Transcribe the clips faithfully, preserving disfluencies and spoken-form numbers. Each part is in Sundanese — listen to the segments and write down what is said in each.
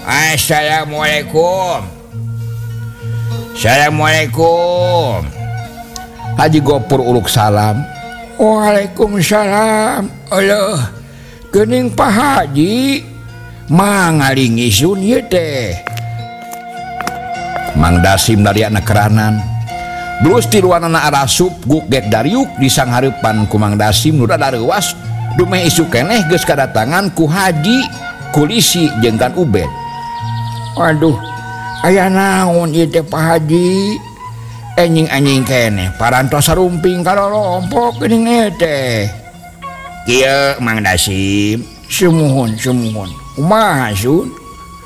Assalamualaikum. Assalamualaikum. Haji Gopur uluk salam. Waalaikumsalam. Allah, geuning Pak Haji mangalingi sun ieu teh. Mang Dasim dari anak keranan. Blus tiluanana arasup gugek dariuk di sanghareupan ku Mang Dasim nu rada leuwas dumeh isu keneh geus kadatangan ku Haji Kulisi jeung Kang Ubed. Waduh, aya naon ieu teh Pak Haji? Enjing-enjing keneh parantos sarumping kalolompok geuning ieu teh. Kieu Mang Dasim, sumuhun sumuhun. Kumaha sun?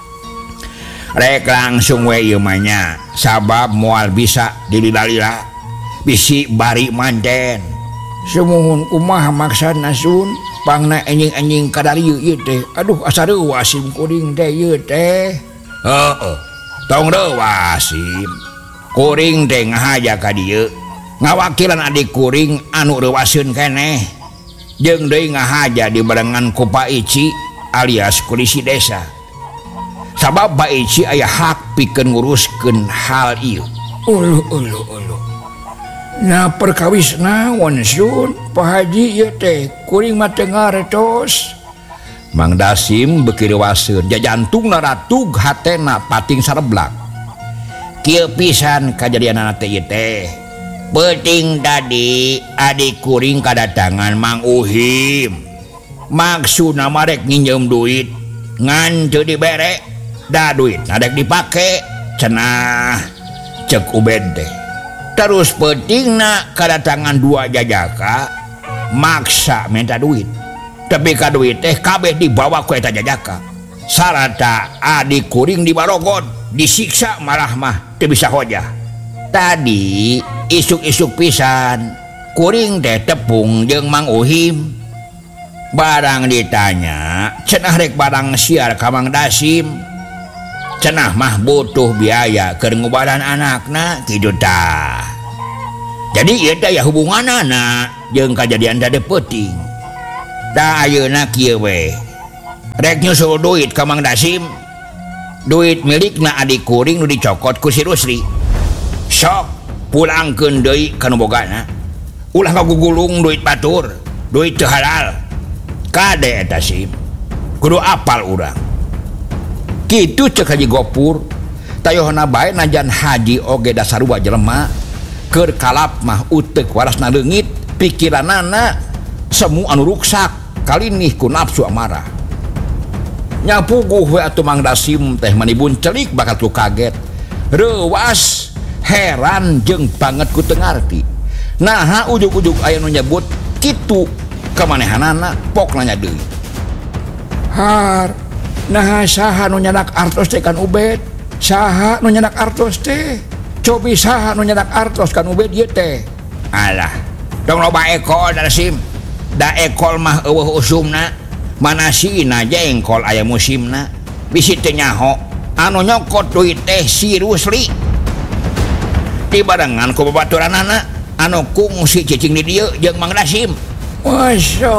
Rek langsung we ieu mah nya, sabab moal bisa dilila-lila bisi bari manten. Sumuhun kumaha maksana sun? Pangna enjing-enjing kadarieu ieu teh. Aduh asa reuwas sim kuring teh ieu teh. Heeh. Tong reuwas sim. Kuring teh ngahaja ka dieu ngawakilan adik kuring anu reuwaseun keneh jeung deui ngahaja dibarengan ku Pak Ici alias Kulisi desa. Sabab Pak Ici aya hak pikeun nguruskeun hal ieu. Uluh uluh uluh. Nah perkawis naon sun Pak Haji ieu teh kuring mah teu ngartos. Mang Dasim beuki reuwaseun jajantungna ratug hatena pating sareblak. Kieu pisan kajadianana teh ieu teh. Peuting tadi adik kuring kadatangan Mang Uhim. Maksudna mah rek nginjem duit ngan teu dibere. Da duit nadek dipake cenah cek Ubed teh. Terus peutingna kadatangan dua jajaka maksa minta duit. Tapi ka duit teh kabeh dibawa ku eta jajaka. Sarata adik kuring dibarogot, disiksa malah mah teu bisa hojah. Tadi isuk-isuk pisan kuring teh tepung jeung Mang Uhim. Barang ditanya cenah rek barang siar ka Mang Dasim. Cenah mah butuh biaya keur ngubaran anakna kitu tah. Jadi ieu teh ya hubunganana jeung kajadian tadi peuting. Da ayeuna kieu we. Rek nyusul duit ka Mang Dasim. Duit milikna adik kuring nu dicokot ku si Rusli. Sok pulangkeun deui ka nu bogana. Ulah ngagugulung duit batur, duit teu halal. Kade eta Sim. Kudu apal urang. Kitu cek Haji Gopur. Tayohna bae najan haji oge dasarua jelema keur kalap mah uteuk warasna leungit pikiranana semu anu ruksak kalinih ku nafsu amarah. Nyapuguh we atuh Mang Dasim teh manibun celik bakat lu kaget, reuwas, heran jeung banget ku teu ngarti. Naha ujug-ujug aya nu nyebut kitu ka manehanana pok nanya deui. Har, nah saha nu nyadak artos teh Kan Ubed? Saha nu nyadak artos teh? Cobi saha nu nyadak artos Kan Ubed ieu teh? Alah, dong loba ekol Dasim. Da ekol mah eueuh usumna. Manasina jengkol aya musimna. Bisi teu nyaho anu nyokot duit teh si Rusli. Dibarengan ku babaturanana anu kungsi cicing di dieu jeung Mang Dasim. Masya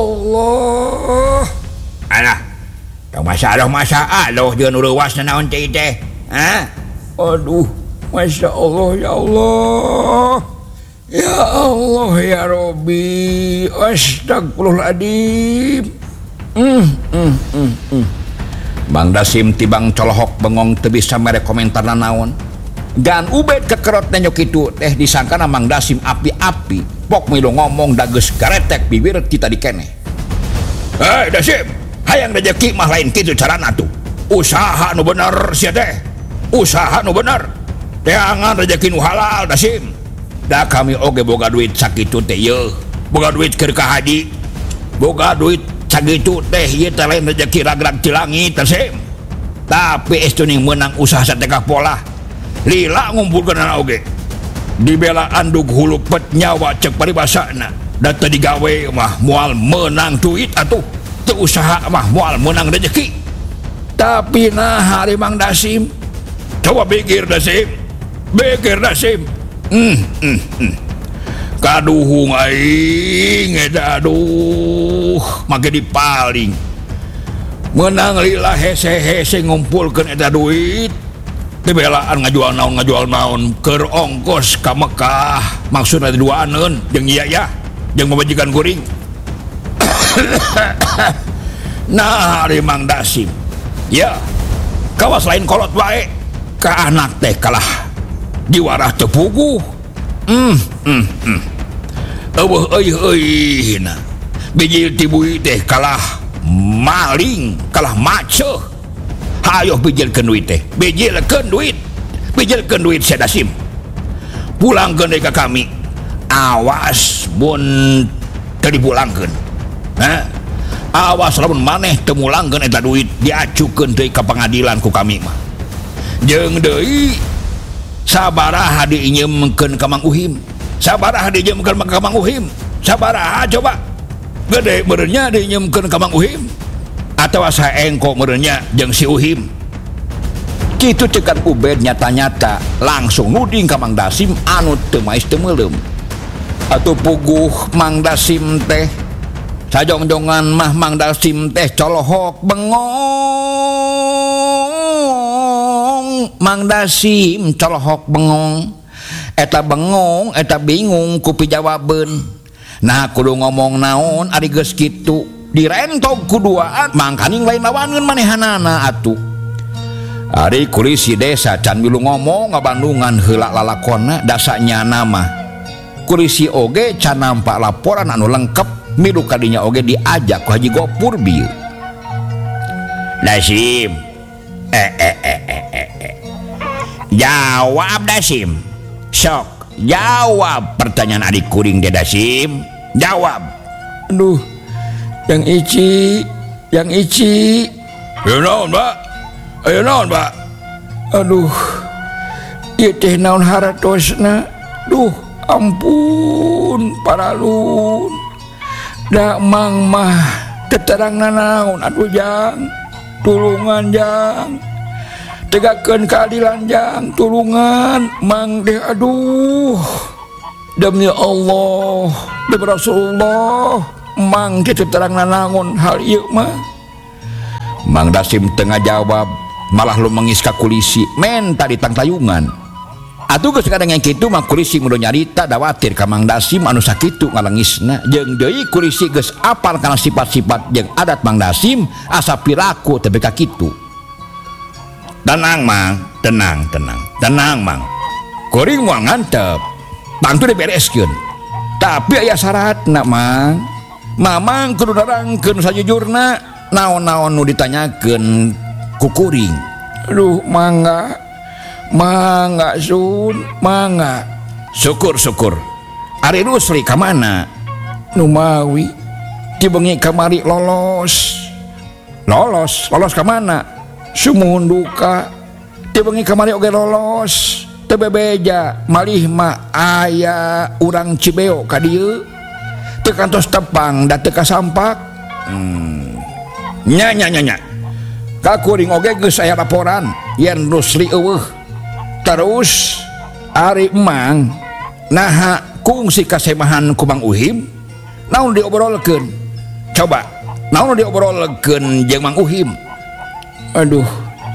Allah. Alah, tong masalah masalah jeung nu reuwasna naon teh teh? Ha? Aduh, Masya Allah ya Allah. Ya Allah ya Rabbi. Astagfirullahaladzim. Hmm, hmm, hmm, hmm. Mang Dasim tibang colohok bengong teu bisa mere komentar naon. Dan Ubed kekerot nanya kitu teh disangkana Mang Dasim api-api. Pok milu ngomong da geus garetek bibir kita dikeneh. Hei Dasim, hayang rejeki mah lain kitu carana tuh. Usaha nu bener sia teh. Usaha nu bener. Teangan rejeki nu halal Dasim. Da kami oge boga duit sakitu teh yeuh. Boga duit keur ka haji. Boga duit sakitu teh ieu teh lain rejeki ragrag ti langit Dasim. Tapi estuning meunang usaha satengah pola. Lila ngumpulkeun anak oge. Dibela andug huluk pet nyawa cek paribasana. Da teu digawe mah moal meunang duit atuh. Teu usaha mah moal meunang rejeki. Tapi nah hari Mang Dasim. Coba pikir Dasim. Pikir Dasim. Hmm, hmm, hmm. Kaduhung aing eta aduh make dipaling. menang lila hese-hese ngumpulkeun eta duit tebelaan ngajual naon ngajual naon keur ongkos ka Mekah maksudna duaaneun jeung ieu ya jeung majikan kuring. Nah ari Mang Dasim ya kawas lain kolot wae ka anak teh kalah diwarah teu puguh. Hmm hmm hmm eueuh euy euy bijil tibui teh kalah maling kalah maceh. Hayo bijilkeun duit teh bijilkeun duit bijilkeun duit si Dasim pulangkeun deui ka kami awas mun teu dipulangkeun ha awas lamun maneh teu mulangkeun eta duit diacukeun deui ka pangadilan ku kami mah jeung deui sabaraha diinyemkeun ka Mang Uhim sabaraha diinyemkeun ka Mang Uhim sabaraha coba gede beurnya diinyemkeun ka Mang Uhim atawa saengko meureunnya jeung si Uhim kitu cekan Ubed nyata-nyata langsung nuding ka Mang Dasim anu teu maes teu meuleum atuh puguh Mang Dasim teh sajongjongan mah Mang Dasim teh colohok bengong. Mang Dasim colohok bengong eta bengong eta bingung ku pijawabeun. Nah kudu ngomong naon ari geus kitu direntog kuduaan mangkaning lain lawankeun manehanana atuh. Ari kulisi desa can milu ngomong ngabandungan heula lalakonna dasanya nama. Kulisi oge can nampak laporan anu lengkep milu kadinya oge diajak ku Haji Gopur bieu. Dasim. Eh eh eh eh eh. eh. Jawab Dasim. Sok jawab pertanyaan adik kuring de Dasim. Jawab. Aduh. Yang Ici, yang Ici. Ya naon, Mbak? Ayo naon, Mbak? Aduh. Ieu teh naon haratosna? Duh, ampun, paralun. Da Mang mah teterangna naon atuh Jang? Tulungan Jang. Tegakeun keadilan Jang, tulungan Mang deh aduh. Demi Allah, demi Rasulullah. Mang kitu terangna naon hal ieu mah. Mang Dasim tengah jawab malah lu mengis ka kulisi menta di tangtayungan. Atuh geus kadang kitu mah kulisi mudah nyarita dawatir ka Mang Dasim anu sakitu ngalengisna jeung deui kulisi geus apal kana sifat-sifat jeung adat Mang Dasim asa piraku teu ka kitu. Tenang Mang, tenang tenang tenang Mang. Kuring moal ngantep bantu dibereskeun. Tapi aya syaratna Mang. Mamang kudu narangkeun sajujurna naon-naon nu ditanyakeun ku kuring. Aduh, mangga. Mangga sun, mangga. Syukur-syukur. Ari Rusli ka mana? Nu mawi ti bengi kamari lolos. Lolos, lolos ka mana? Sumuhun duka. Ti bengi kamari oge lolos. Teu bebeja malih mah aya urang Cibeo ka dieu. Teu kantos tepang da teu kasampak. Hmm. Nya nya nya nya. Ka kuring oge geus aya laporan yen Rusli eueuh. Terus ari Mang naha kungsi kasemahan ku Mang Uhim naon diobrolkeun? Coba naon diobrolkeun jeung Mang Uhim? Aduh,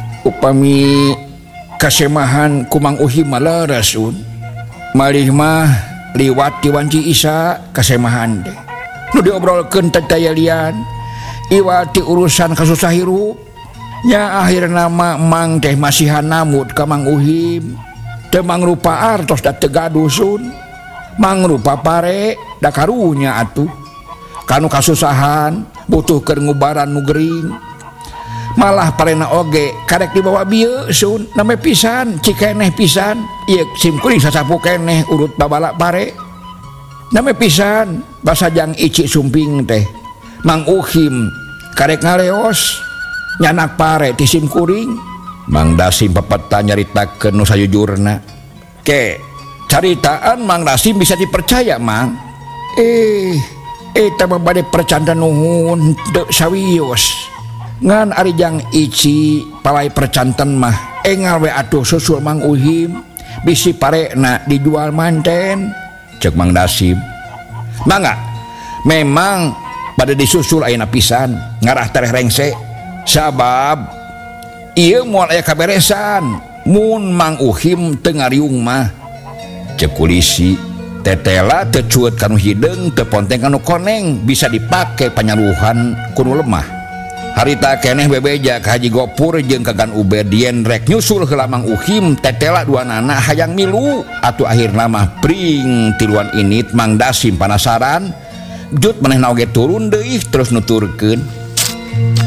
upami kasemahan ku Mang Uhim mah rasun malih mah liwat ti Wanci Isa kasemahan deh. Nu diobrolkeun teh daya lian iwati urusan kasusah hirup. Nya akhirna mah Mang teh masihan namut ka Mang Uhim. Teu mangrupa artos da teu gaduh sun. Mangrupa pare da karunya atuh. Kanu kasusahan butuhkeun ngubaran nu gering. Malah parena oge karek dibawa bieu sun name pisan cikeneh pisan ieu sim kuring sasapu keneh urut babala pare name pisan basajang Ici sumping teh Mang Uhim karek ngaleos nyanak pare ti sim kuring. Mang Dasim pepeta nyaritakeun nu sajujurna. Ke caritaan Mang Dasim bisa dipercaya Mang. Eh eta mah bade percanda nuhun teu sawios. Ngan ari jang Ici palai percanten mah engal we atuh susul Mang Uhim bisi parena dijual manten cek Mang Dasim. Mangga memang pada disusul ayeuna pisan ngarah tereh rengse sabab ieu moal aya kaberesan mun Mang Uhim teu ngariung mah ceuk kulisi tetela teu cueut kanu hideung teu ponteng kanu koneng bisa dipake panyaluhan kuno lemah. Harita keneh bebeja ka Haji Gopur jeung Kagan Ubed yen rek nyusul heula Mang Uhim tetela dua nana hayang milu atuh akhirna mah pring tiluan init Mang Dasim panasaran jut manehna oge turun deui terus nuturkeun